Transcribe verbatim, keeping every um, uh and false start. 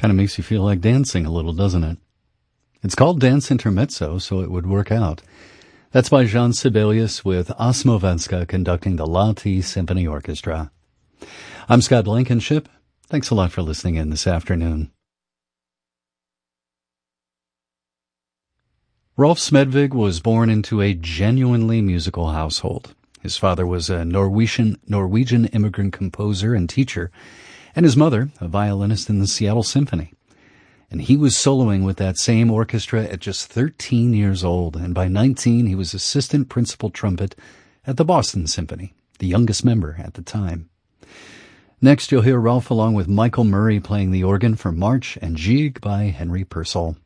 Kind of makes you feel like dancing a little, doesn't it? It's called Dance Intermezzo, so it would work out. That's by Jean Sibelius with Osmovenska conducting the Lahti Symphony Orchestra. I'm Scott Blankenship. Thanks a lot for listening in this afternoon. Rolf Smedvig was born into a genuinely musical household. His father was a Norwegian, Norwegian immigrant composer and teacher, and his mother, a violinist in the Seattle Symphony. And he was soloing with that same orchestra at just thirteen years old, and by nineteen he was assistant principal trumpet at the Boston Symphony, the youngest member at the time. Next, you'll hear Rolf along with Michael Murray playing the organ for March and Gigue by Henry Purcell.